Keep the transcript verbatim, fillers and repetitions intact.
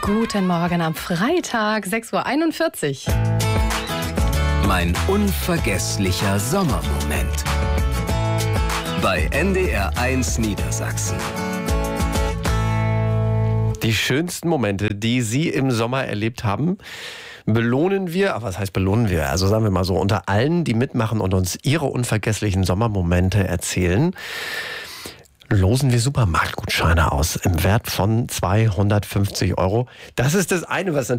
Guten Morgen am Freitag, sechs Uhr einundvierzig. Mein unvergesslicher Sommermoment. Bei N D R eins Niedersachsen. Die schönsten Momente, die Sie im Sommer erlebt haben, belohnen wir, aber was heißt belohnen wir? Also sagen wir mal so, unter allen, die mitmachen und uns ihre unvergesslichen Sommermomente erzählen, losen wir Supermarktgutscheine aus im Wert von zweihundertfünfzig Euro. Das ist das eine, was natürlich